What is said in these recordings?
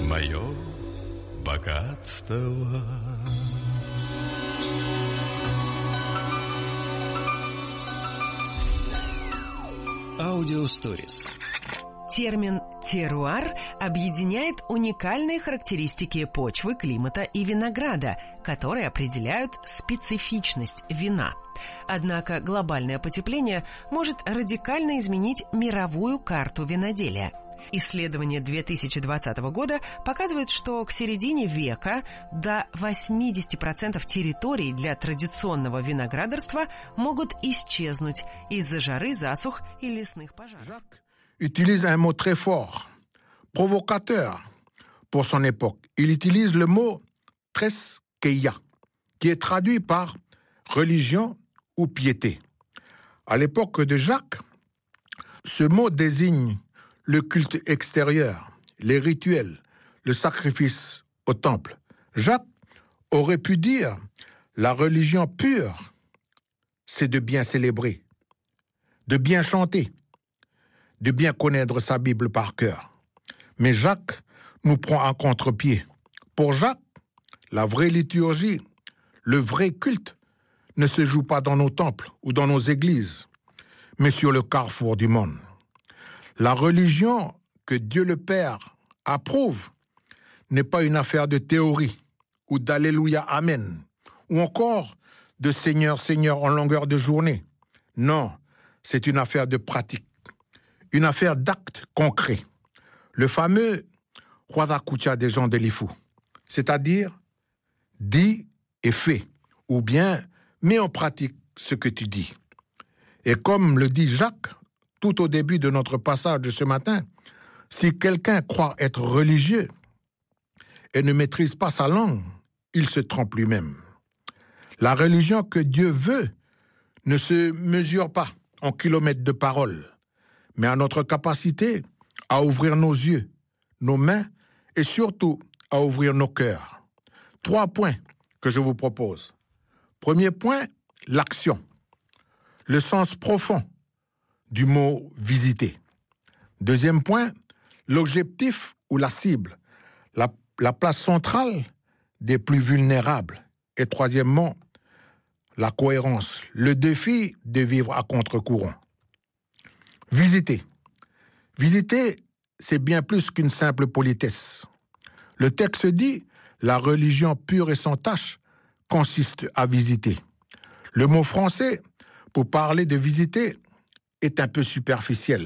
мое богатство. Аудиосторис. Термин «теруар» объединяет уникальные характеристики почвы, климата и винограда, которые определяют специфичность вина. Однако глобальное потепление может радикально изменить мировую карту виноделия. Исследование 2020 года показывает, что к середине века до 80% территорий для традиционного виноградарства могут исчезнуть из-за жары, засух и лесных пожаров. Utilise un mot très fort, provocateur pour son époque. Il utilise le mot treskeia, qui est traduit par religion ou piété. À l'époque de Jacques, ce mot désigne le culte extérieur, les rituels, le sacrifice au temple. Jacques aurait pu dire la religion pure, c'est de bien célébrer, de bien chanter, de bien connaître sa Bible par cœur. Mais Jacques nous prend à contre-pied. Pour Jacques, la vraie liturgie, le vrai culte, ne se joue pas dans nos temples ou dans nos églises, mais sur le carrefour du monde. La religion que Dieu le Père approuve n'est pas une affaire de théorie ou d'Alléluia Amen, ou encore de Seigneur, Seigneur en longueur de journée. Non, c'est une affaire de pratique. Une affaire d'actes concrets. Le fameux Huadakucha des gens de l'Ifou, c'est-à-dire dis et fais, ou bien mets en pratique ce que tu dis. Et comme le dit Jacques tout au début de notre passage de ce matin, si quelqu'un croit être religieux et ne maîtrise pas sa langue, il se trompe lui-même. La religion que Dieu veut ne se mesure pas en kilomètres de paroles, mais à notre capacité à ouvrir nos yeux, nos mains et surtout à ouvrir nos cœurs. 3 points que je vous propose. Premier point, l'action. Le sens profond du mot « visiter ». Deuxième point, l'objectif ou la cible, la place centrale des plus vulnérables. Et troisièmement, la cohérence, le défi de vivre à contre-courant. Visiter. Visiter, c'est bien plus qu'une simple politesse. Le texte dit « La religion pure et sans tache consiste à visiter ». Le mot français, pour parler de visiter, est un peu superficiel.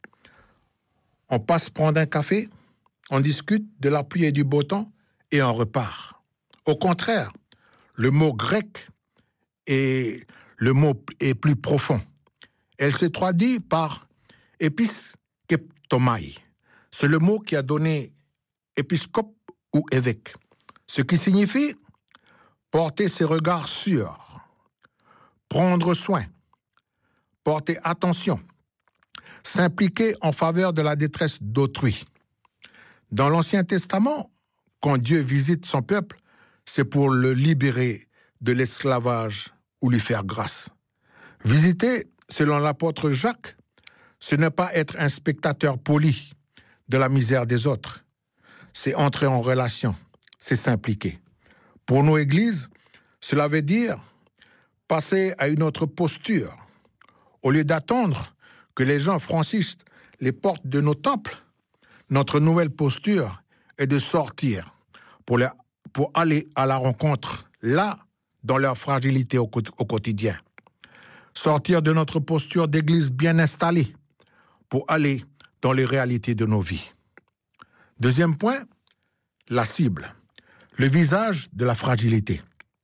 On passe prendre un café, on discute de la pluie et du beau temps et on repart. Au contraire, le mot grec est plus profond. Elle se traduit par épiskeptomai. C'est le mot qui a donné épiscope ou évêque, ce qui signifie porter ses regards sur, prendre soin, porter attention, s'impliquer en faveur de la détresse d'autrui. Dans l'Ancien Testament, quand Dieu visite son peuple, c'est pour le libérer de l'esclavage ou lui faire grâce. Visiter, selon l'apôtre Jacques, ce n'est pas être un spectateur poli de la misère des autres. C'est entrer en relation, c'est s'impliquer. Pour nos églises, cela veut dire passer à une autre posture. Au lieu d'attendre que les gens franchissent les portes de nos temples, notre nouvelle posture est de sortir pour aller à la rencontre, là, dans leur fragilité au quotidien. Sortir de notre posture d'église bien installée pour aller dans les réalités de nos vies. Deuxième point, la cible, le visage de la fragilité.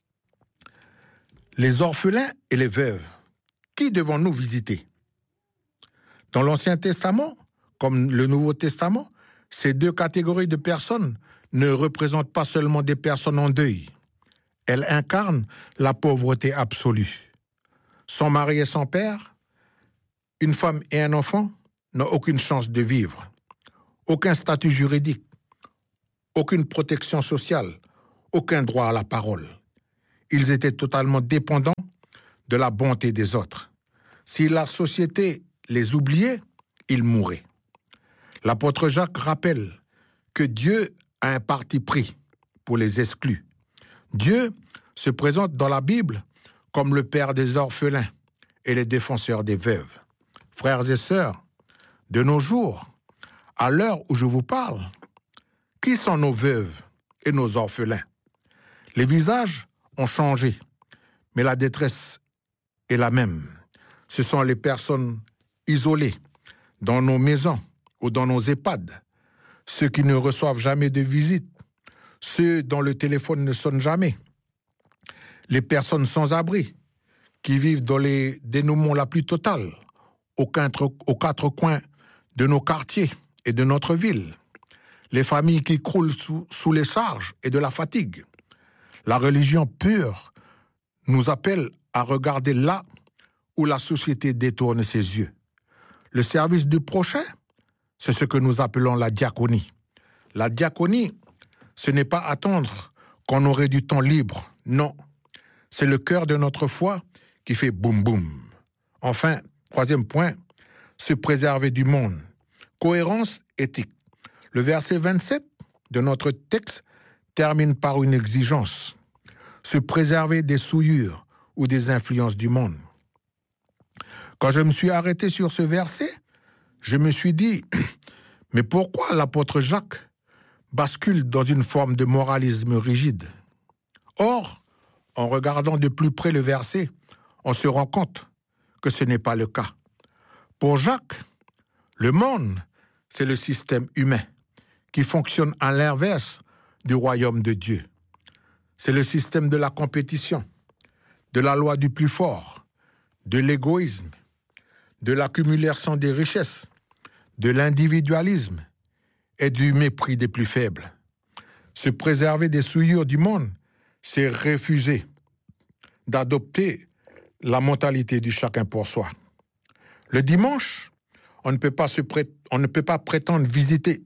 Les orphelins et les veuves, qui devons-nous visiter? Dans l'Ancien Testament, comme le Nouveau Testament, ces 2 catégories de personnes ne représentent pas seulement des personnes en deuil. Elles incarnent la pauvreté absolue. Sans mari et sans père, une femme et un enfant n'ont aucune chance de vivre. Aucun statut juridique, aucune protection sociale, aucun droit à la parole. Ils étaient totalement dépendants de la bonté des autres. Si la société les oubliait, ils mouraient. L'apôtre Jacques rappelle que Dieu a un parti pris pour les exclus. Dieu se présente dans la Bible comme le père des orphelins et le défenseur des veuves. Frères et sœurs, de nos jours, à l'heure où je vous parle, qui sont nos veuves et nos orphelins? Les visages ont changé, mais la détresse est la même. Ce sont les personnes isolées dans nos maisons ou dans nos EHPAD, ceux qui ne reçoivent jamais de visite, ceux dont le téléphone ne sonne jamais, les personnes sans abri qui vivent dans les dénouements la plus totale, aux quatre coins de nos quartiers et de notre ville, les familles qui croulent sous les charges et de la fatigue. La religion pure nous appelle à regarder là où la société détourne ses yeux. Le service du prochain, c'est ce que nous appelons la diaconie. La diaconie, ce n'est pas attendre qu'on aurait du temps libre, non. C'est le cœur de notre foi qui fait boum boum. Enfin, troisième point, se préserver du monde. Cohérence éthique. Le verset 27 de notre texte termine par une exigence. Se préserver des souillures ou des influences du monde. Quand je me suis arrêté sur ce verset, je me suis dit, mais pourquoi l'apôtre Jacques bascule dans une forme de moralisme rigide? Or, en regardant de plus près le verset, on se rend compte que ce n'est pas le cas. Pour Jacques, le monde, c'est le système humain qui fonctionne à l'inverse du royaume de Dieu. C'est le système de la compétition, de la loi du plus fort, de l'égoïsme, de l'accumulation des richesses, de l'individualisme et du mépris des plus faibles. Se préserver des souillures du monde, c'est refuser d'adopter la mentalité du chacun pour soi. Le dimanche, on ne peut pas prétendre visiter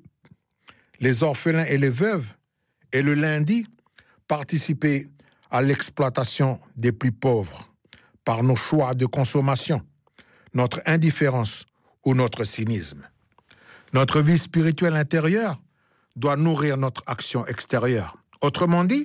les orphelins et les veuves, et le lundi, participer à l'exploitation des plus pauvres par nos choix de consommation, notre indifférence ou notre cynisme. Notre vie spirituelle intérieure doit nourrir notre action extérieure. Autrement dit,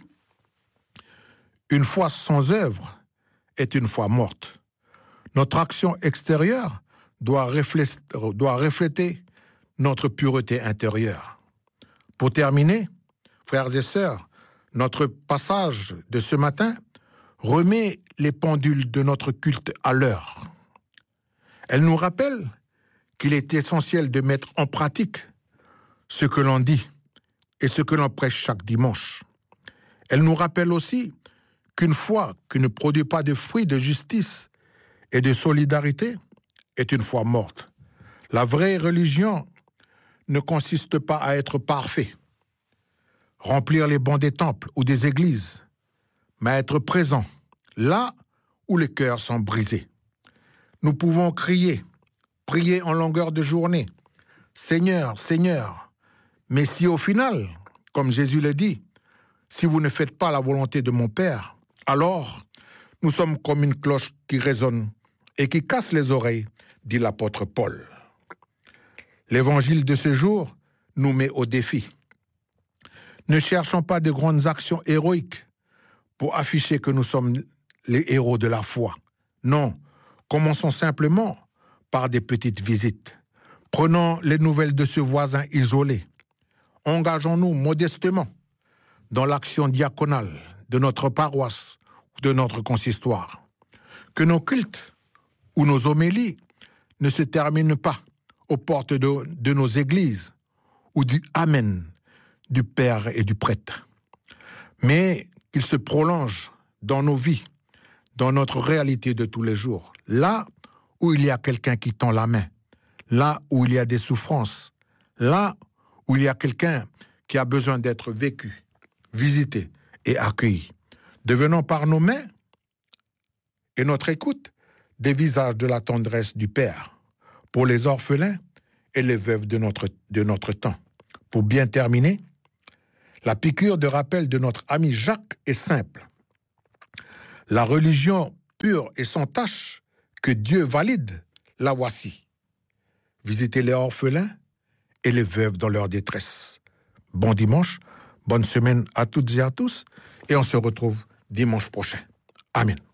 une foi sans œuvre est une foi morte. Notre action extérieure doit refléter notre pureté intérieure. Pour terminer, frères et sœurs, notre passage de ce matin remet les pendules de notre culte à l'heure. Elle nous rappelle qu'il est essentiel de mettre en pratique ce que l'on dit et ce que l'on prêche chaque dimanche. Elle nous rappelle aussi qu'une foi qui ne produit pas de fruits de justice et de solidarité est une foi morte. La vraie religion ne consiste pas à être parfait, remplir les bancs des temples ou des églises, mais à être présent là où les cœurs sont brisés. Nous pouvons crier, prier en longueur de journée, « Seigneur, Seigneur », mais si au final, comme Jésus le dit, si vous ne faites pas la volonté de mon Père, alors nous sommes comme une cloche qui résonne et qui casse les oreilles, dit l'apôtre Paul. L'évangile de ce jour nous met au défi. Ne cherchons pas de grandes actions héroïques pour afficher que nous sommes les héros de la foi. Non, commençons simplement par des petites visites. Prenons les nouvelles de ce voisin isolé. Engageons-nous modestement dans l'action diaconale de notre paroisse ou de notre consistoire. Que nos cultes ou nos homélies ne se terminent pas aux portes de nos églises ou du Amen du Père et du prêtre, mais qu'ils se prolongent dans nos vies, dans notre réalité de tous les jours, là où il y a quelqu'un qui tend la main, là où il y a des souffrances, là où il y a quelqu'un qui a besoin d'être vécu, visité et accueilli. Devenons par nos mains et notre écoute des visages de la tendresse du Père pour les orphelins et les veuves de notre temps. Pour bien terminer, la piqûre de rappel de notre ami Jacques est simple. La religion pure et sans tache que Dieu valide, la voici. Visitez les orphelins et les veuves dans leur détresse. Bon dimanche Bonne semaine à toutes et à tous et on se retrouve dimanche prochain. Amen.